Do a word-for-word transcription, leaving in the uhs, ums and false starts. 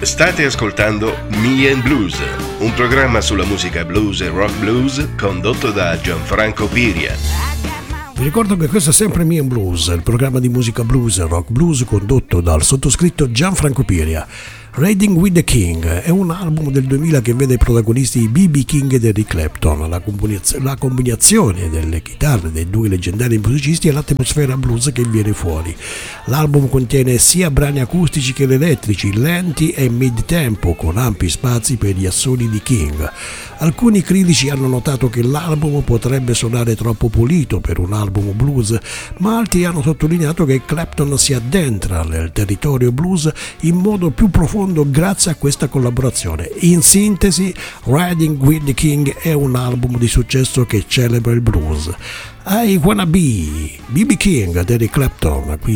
State ascoltando Me and Blues, un programma sulla musica blues e rock blues condotto da Gianfranco Piria. Vi ricordo che questo è sempre Me and Blues, il programma di musica blues e rock blues condotto dal sottoscritto Gianfranco Piria. Riding with the King è un album del duemila che vede protagonisti B B King ed Eric Clapton. La, combinaz- la combinazione delle chitarre dei due leggendari musicisti e l'atmosfera blues che viene fuori. L'album contiene sia brani acustici che elettrici, lenti e mid-tempo, con ampi spazi per gli assoli di King. Alcuni critici hanno notato che l'album potrebbe suonare troppo pulito per un album blues, ma altri hanno sottolineato che Clapton si addentra nel territorio blues in modo più profondo grazie a questa collaborazione. In sintesi, Riding with the King è un album di successo che celebra il blues. I Wanna Be, B B King ed Eric Clapton, qui